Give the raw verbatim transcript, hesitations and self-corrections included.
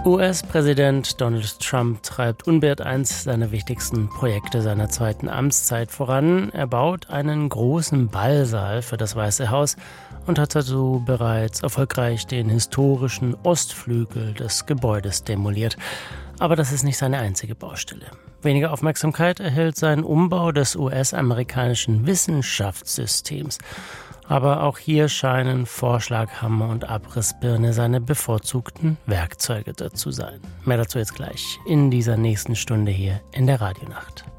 U S-Präsident Donald Trump treibt unbeirrt eins seiner wichtigsten Projekte seiner zweiten Amtszeit voran. Er baut einen großen Ballsaal für das Weiße Haus und hat dazu bereits erfolgreich den historischen Ostflügel des Gebäudes demoliert. Aber das ist nicht seine einzige Baustelle. Weniger Aufmerksamkeit erhält sein Umbau des U S-amerikanischen Wissenschaftssystems. Aber auch hier scheinen Vorschlaghammer und Abrissbirne seine bevorzugten Werkzeuge zu sein. Mehr dazu jetzt gleich in dieser nächsten Stunde hier in der Radionacht.